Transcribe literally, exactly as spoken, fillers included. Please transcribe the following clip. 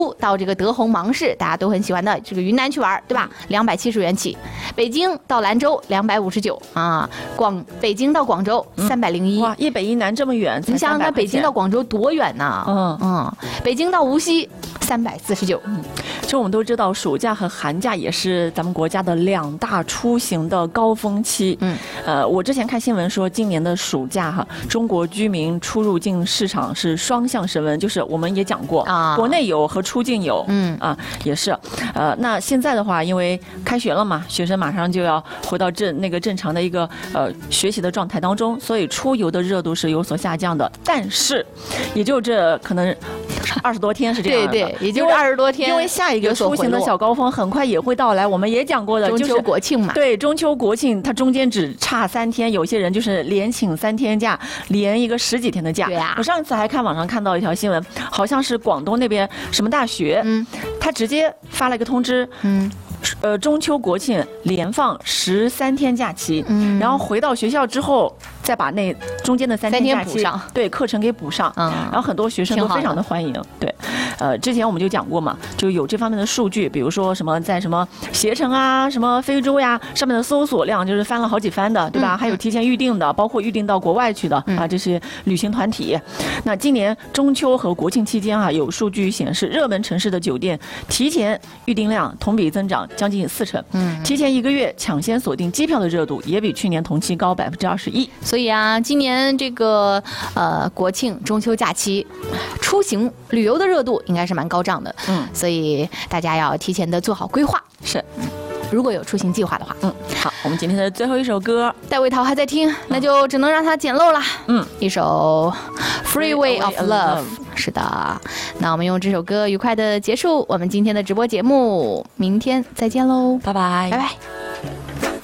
到这个德宏芒市，大家都很喜欢的这个云南去玩，对吧？两百七十元起。北京到兰州两百五十九啊，广北京到广州三百零一。 哇，一北一南这么远， 你想想看，北京到广州多远呢？ 嗯嗯，北京到无锡三百四十九。 嗯，其实我们都知道，暑假和寒假也是咱们国家的两大出行的高峰期。 嗯， 呃，我之前看新闻说，今年的暑假哈，中国居民出入境市场是双向升温，就是我们也讲过啊，国内游和出境游， 嗯啊也是，呃，那现在的话，因为开学了嘛，学生马上就要回到正那个正常的一个呃学习的状态当中，所以出游的热度是有所下降的。但是，也就这可能二十多天是这样的， 对对，也就是二十多天， 因为下一个出行的小高峰很快也会到来。我们也讲过的， 中秋国庆嘛， 对，中秋国庆它中间只差三天，有些人就是连请三天假，连一个十几天的假。 对呀、啊， 我上一次还看网上看到一条新闻，好像是广东那边什么大学，嗯，他直接发了一个通知，嗯。呃，中秋国庆连放十三天假期，嗯，然后回到学校之后，再把那中间的三天假期补上， 对课程给补上，嗯，然后很多学生都非常的欢迎，对，呃，之前我们就讲过嘛，就有这方面的数据，比如说什么在什么携程啊、什么非洲呀上面的搜索量就是翻了好几番的，对吧？嗯、还有提前预定的，包括预定到国外去的、嗯、啊，这些旅行团体。那今年中秋和国庆期间啊，有数据显示，热门城市的酒店提前预订量同比增长将近四成，嗯，提前一个月抢先锁定机票的热度也比去年同期高百分之二十一。 所以啊，今年这个呃国庆、中秋假期，出行旅游的热度应该是蛮高涨的，嗯，所以大家要提前的做好规划。 是。 如果有出行计划的话， 嗯，好，我们今天的最后一首歌， 戴维陶还在听，那就只能让他捡漏了。嗯，一首《Freeway of Love》。是的，那我们用这首歌愉快的结束我们今天的直播节目，明天再见喽， 拜拜， 拜拜。